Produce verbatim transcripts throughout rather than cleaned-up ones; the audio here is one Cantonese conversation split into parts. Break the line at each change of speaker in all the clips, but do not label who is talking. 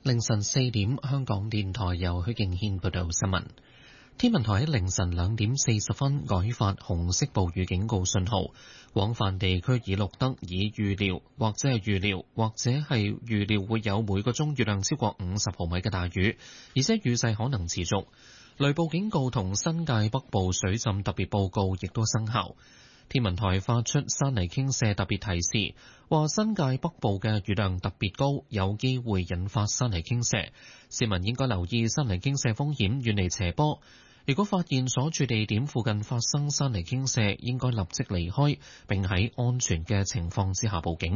凌晨四點，香港電台由許敬軒報道新聞。天文台喺凌晨兩點四十分改發紅色暴雨警告信號，廣泛地區已錄得已預料或者係預料或者係預料會有每個鐘雨量超過五十毫米嘅大雨，而且雨勢可能持續。雷暴警告同新界北部水浸特別報告亦都生效。天文台發出山泥傾瀉特別提示，話新界北部嘅雨量特別高，有機會引發山泥傾瀉，市民應該留意山泥傾瀉風險，遠離斜坡。如果發現所住地點附近發生山泥傾瀉，應該立即離開，並喺安全嘅情況之下報警。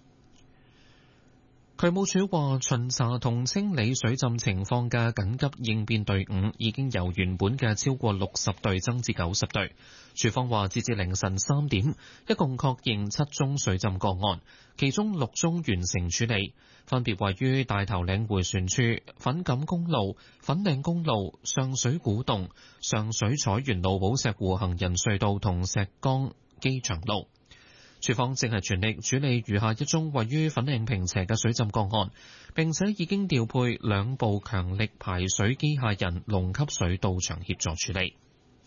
渠務署話，巡查同清理水浸情況嘅緊急應變隊伍已經由原本嘅超過六十隊增至九十隊。署方話，截至凌晨三點，一共確認七宗水浸個案，其中六宗完成處理，分別位於大頭嶺迴旋處、粉錦公路、粉嶺公路、上水古洞、上水彩園路寶石湖行人隧道同石崗機場路。署方正係全力處理餘下一宗位於粉嶺坪輋嘅水浸個案，並且已經調配兩部強力排水機械人龍吸水到場協助處理。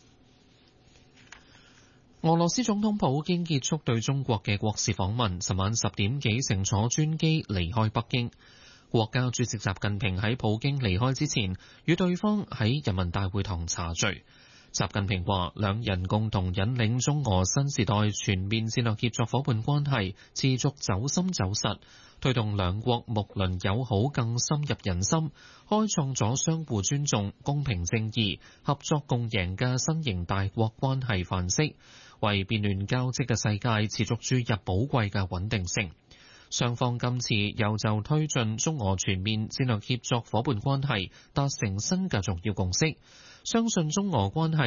俄羅斯總統普京結束對中國嘅國事訪問，尋晚十點幾乘坐專機離開北京。國家主席習近平喺普京離開之前，與對方喺人民大會堂茶敘。習近平話，兩人共同引領中俄新時代全面戰略協作伙伴關係持續走深走實，推動兩國睦鄰友好更深入人心，開創咗相互尊重、公平正義、合作共贏嘅新型大國關係範式，為變亂交織嘅世界持續注入寶貴嘅穩定性。雙方今次又就推進中俄全面戰略協作伙伴關係達成新嘅重要共識，相信中俄關係